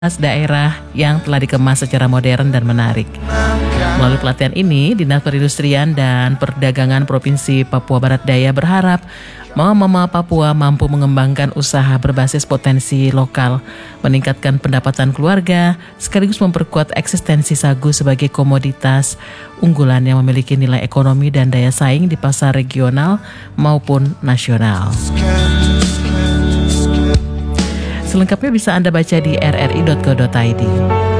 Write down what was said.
daerah yang telah dikemas secara modern dan menarik. Melalui pelatihan ini, Dinas Perindustrian dan Perdagangan Provinsi Papua Barat Daya berharap mama-mama Papua mampu mengembangkan usaha berbasis potensi lokal, meningkatkan pendapatan keluarga, sekaligus memperkuat eksistensi sagu sebagai komoditas unggulan yang memiliki nilai ekonomi dan daya saing di pasar regional maupun nasional. Selengkapnya bisa Anda baca di rri.go.id.